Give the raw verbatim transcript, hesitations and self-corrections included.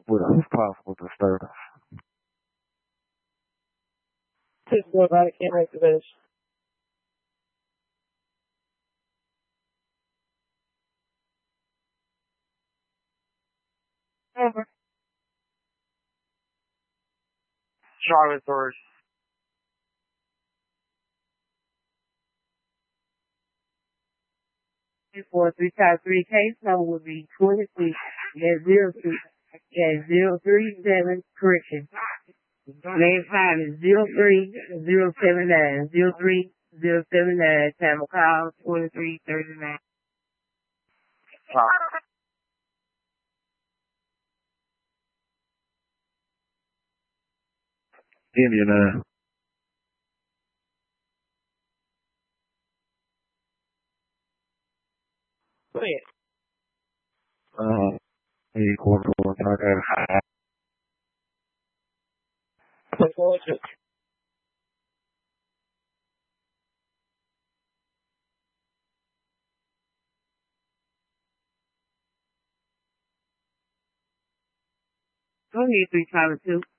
with a possible disturbance. Six four body camera activation. Over. Charlotte Source. Four three five three case number would be twenty six at zero two at zero three seven correction. Name time is zero three zero seven nine zero three zero seven nine. Time of call twenty three thirty nine. Indian nine. Go ahead. Uh, eight quarter four. I got high. Go ahead, three five two.